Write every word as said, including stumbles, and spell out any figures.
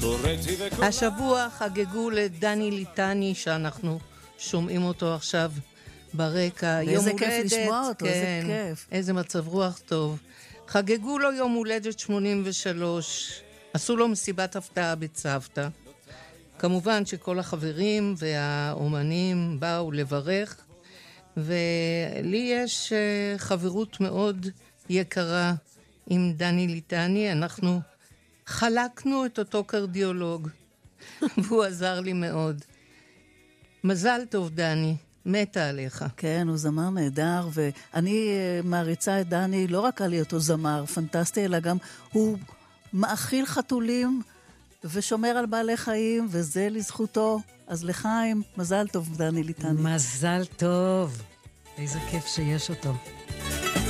השבוע חגגו לדני ליטני, שאנחנו שומעים אותו עכשיו ברקע. איזה כיף לשמוע אותו, כן, איזה כיף. איזה מצב רוח טוב. חגגו לו יום הולדת שמונים ושלוש, עשו לו מסיבת הפתעה בצוותא. כמובן שכל החברים והאומנים באו לברך, ולי יש חברות מאוד יקרה עם דני ליטני. אנחנו חלקנו את אותו קרדיולוג, והוא עזר לי מאוד. מזל טוב, דני, מתה עליך. כן, הוא זמר נהדר, ואני מעריצה את דני לא רק על היותו זמר פנטסטי, אלא גם הוא מאכיל חתולים ושומר על בעלי חיים, וזה לזכותו. אז לחיים, מזל טוב, דני ליטני. מזל טוב. איזה כיף שיש אותו.